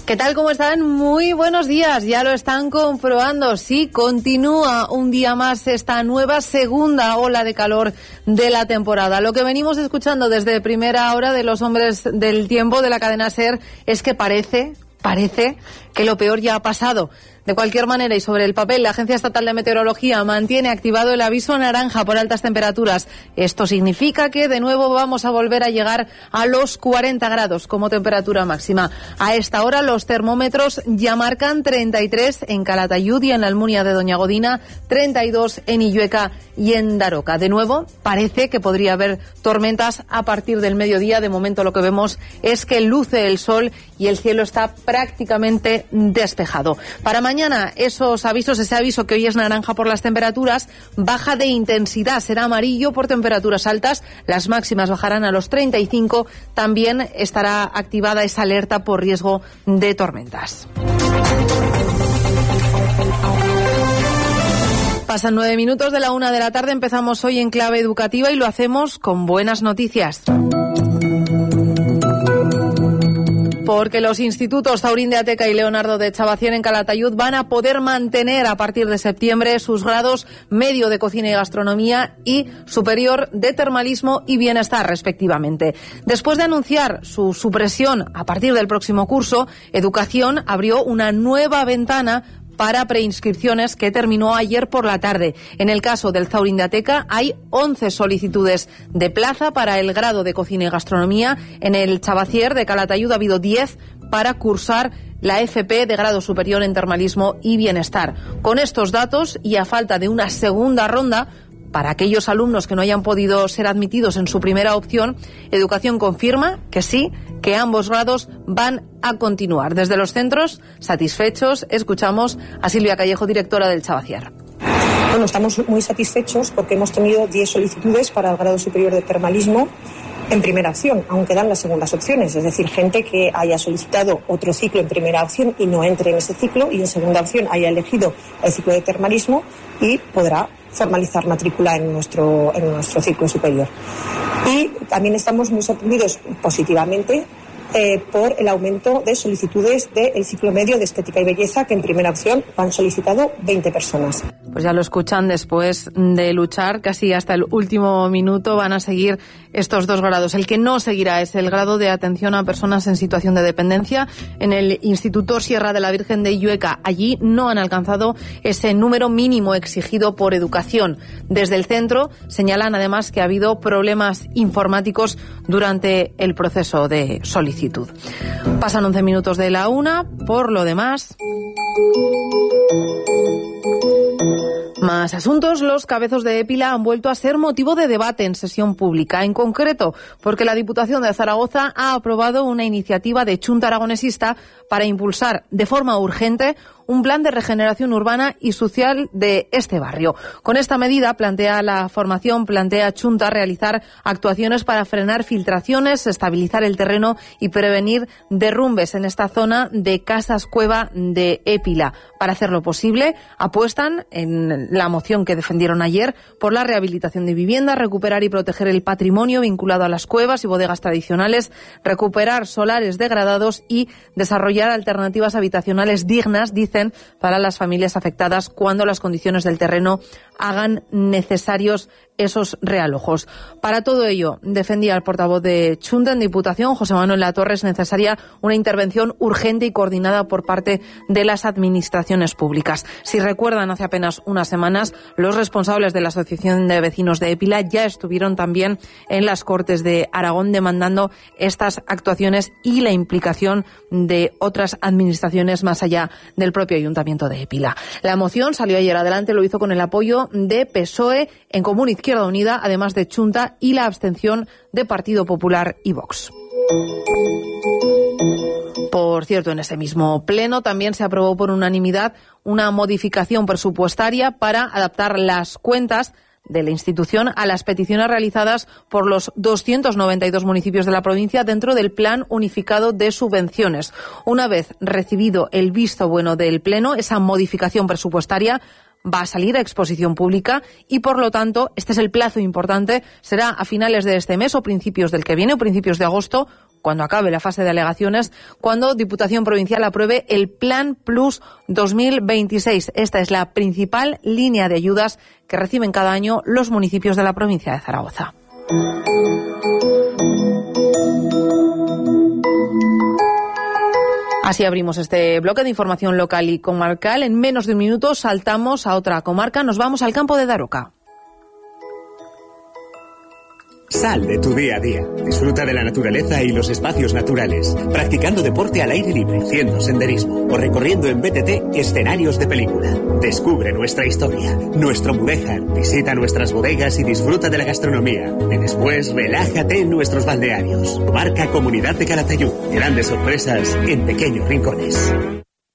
¿Qué tal? ¿Cómo están? Muy buenos días. Ya lo están comprobando. Sí, continúa un día más esta nueva segunda ola de calor de la temporada. Lo que venimos escuchando desde primera hora de los hombres del tiempo de la cadena SER es que parece que lo peor ya ha pasado. De cualquier manera, y sobre el papel, la Agencia Estatal de Meteorología mantiene activado el aviso naranja por altas temperaturas. Esto significa que de nuevo vamos a volver a llegar a los 40 grados como temperatura máxima. A esta hora los termómetros ya marcan 33 en Calatayud y en la Almunia de Doña Godina, 32 en Illueca y en Daroca. De nuevo, parece que podría haber tormentas a partir del mediodía. De momento lo que vemos es que luce el sol y el cielo está prácticamente despejado. Para mañana, ese aviso que hoy es naranja por las temperaturas, baja de intensidad, será amarillo por temperaturas altas, las máximas bajarán a los 35, también estará activada esa alerta por riesgo de tormentas. Pasan 9 minutos de la 1 de la tarde, empezamos hoy en clave educativa y lo hacemos con buenas noticias. Porque los institutos Zaurín de Ateca y Leonardo de Chavacier en Calatayud van a poder mantener a partir de septiembre sus grados medio de cocina y gastronomía y superior de termalismo y bienestar, respectivamente. Después de anunciar su supresión a partir del próximo curso, Educación abrió una nueva ventana para preinscripciones que terminó ayer por la tarde. En el caso del Zaurín de Ateca hay 11 solicitudes de plaza para el grado de cocina y gastronomía. En el Chavacier de Calatayud ha habido 10 para cursar la FP de grado superior en termalismo y bienestar. Con estos datos y a falta de una segunda ronda, para aquellos alumnos que no hayan podido ser admitidos en su primera opción, Educación confirma que sí, que ambos grados van a continuar. Desde los centros, satisfechos, escuchamos a Silvia Callejo, directora del Chavacier. Bueno, estamos muy satisfechos porque hemos tenido 10 solicitudes para el grado superior de termalismo en primera opción, aún quedan las segundas opciones, es decir, gente que haya solicitado otro ciclo en primera opción y no entre en ese ciclo y en segunda opción haya elegido el ciclo de termalismo y podrá formalizar matrícula en nuestro ciclo superior. Y también estamos muy sorprendidos positivamente por el aumento de solicitudes del ciclo medio de estética y belleza, que en primera opción han solicitado 20 personas. Pues ya lo escuchan, después de luchar casi hasta el último minuto van a seguir estos dos grados. El que no seguirá es el grado de atención a personas en situación de dependencia en el Instituto Sierra de la Virgen de Illueca. Allí no han alcanzado ese número mínimo exigido por Educación. Desde el centro señalan además que ha habido problemas informáticos durante el proceso de solicitud. Pasan 11 minutos de la 1, por lo demás. Más asuntos. Los cabezos de Épila han vuelto a ser motivo de debate en sesión pública, en concreto porque la Diputación de Zaragoza ha aprobado una iniciativa de Chunta Aragonesista para impulsar de forma urgente un plan de regeneración urbana y social de este barrio. Con esta medida plantea Chunta realizar actuaciones para frenar filtraciones, estabilizar el terreno y prevenir derrumbes en esta zona de casas cueva de Épila. Para hacerlo posible, apuestan en la moción que defendieron ayer por la rehabilitación de viviendas, recuperar y proteger el patrimonio vinculado a las cuevas y bodegas tradicionales, recuperar solares degradados y desarrollar alternativas habitacionales dignas, dicen, para las familias afectadas cuando las condiciones del terreno hagan necesarios esos realojos. Para todo ello, defendía el portavoz de Chunta en Diputación, José Manuel Latorre, es necesaria una intervención urgente y coordinada por parte de las administraciones públicas. Si recuerdan, hace apenas unas semanas, los responsables de la Asociación de Vecinos de Épila ya estuvieron también en las Cortes de Aragón demandando estas actuaciones y la implicación de otras administraciones más allá del propio Ayuntamiento de Épila. La moción salió ayer adelante, lo hizo con el apoyo de PSOE, En Común Izquierda Unida, además de Chunta, y la abstención de Partido Popular y Vox. Por cierto, en ese mismo pleno también se aprobó por unanimidad una modificación presupuestaria para adaptar las cuentas de la institución a las peticiones realizadas por los 292 municipios de la provincia dentro del Plan Unificado de Subvenciones. Una vez recibido el visto bueno del Pleno, esa modificación presupuestaria va a salir a exposición pública y, por lo tanto, este es el plazo importante, será a finales de este mes o principios del que viene, o principios de agosto, cuando acabe la fase de alegaciones, cuando Diputación Provincial apruebe el Plan Plus 2026. Esta es la principal línea de ayudas que reciben cada año los municipios de la provincia de Zaragoza. Así abrimos este bloque de información local y comarcal. En menos de un minuto saltamos a otra comarca. Nos vamos al campo de Daroca. Sal de tu día a día. Disfruta de la naturaleza y los espacios naturales, practicando deporte al aire libre, haciendo senderismo o recorriendo en BTT escenarios de película. Descubre nuestra historia, nuestro Mudéjar, visita nuestras bodegas y disfruta de la gastronomía. Y después relájate en nuestros balnearios. Marca Comunidad de Calatayud. Grandes sorpresas en pequeños rincones.